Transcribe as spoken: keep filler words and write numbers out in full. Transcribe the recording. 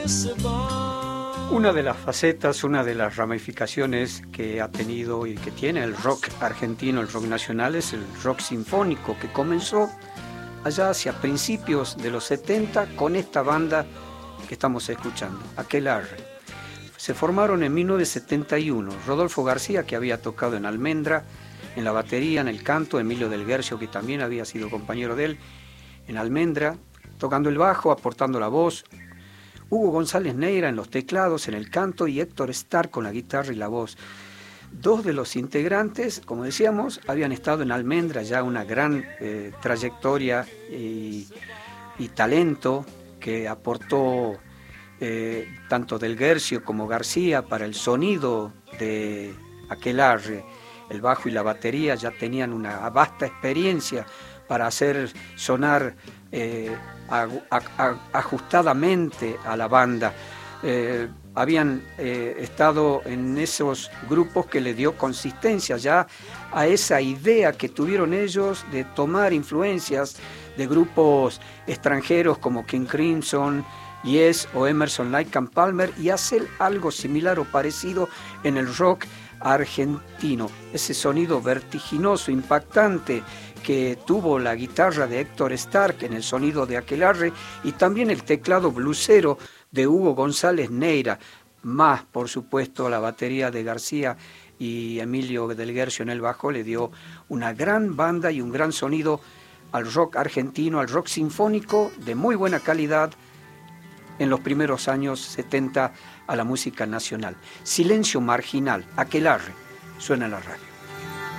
Una de las facetas, una de las ramificaciones que ha tenido y que tiene el rock argentino, el rock nacional, es el rock sinfónico, que comenzó allá hacia principios de los setenta con esta banda que estamos escuchando, Aquelarre. Se formaron en mil novecientos setenta y uno, Rodolfo García, que había tocado en Almendra, en la batería, en el canto, Emilio del Guercio, que también había sido compañero de él, en Almendra, tocando el bajo, aportando la voz, Hugo González Neira en los teclados, en el canto, y Héctor Starr con la guitarra y la voz. Dos de los integrantes, como decíamos, habían estado en Almendra, ya una gran eh, trayectoria y, y talento que aportó eh, tanto Del Guercio como García para el sonido de Aquelarre. El bajo y la batería ya tenían una vasta experiencia para hacer sonar eh, a, a, a, ajustadamente a la banda. Eh, habían eh, estado en esos grupos que le dio consistencia ya a esa idea que tuvieron ellos de tomar influencias de grupos extranjeros como King Crimson, Yes o Emerson, Lake and Palmer, y hacer algo similar o parecido en el rock argentino. Ese sonido vertiginoso, impactante que tuvo la guitarra de Héctor Starr en el sonido de Aquelarre, y también el teclado blusero de Hugo González Neira, más por supuesto la batería de García y Emilio del Guercio en el bajo, le dio una gran banda y un gran sonido al rock argentino, al rock sinfónico de muy buena calidad en los primeros años setenta a la música nacional. Silencio Marginal, Aquelarre, suena en la radio.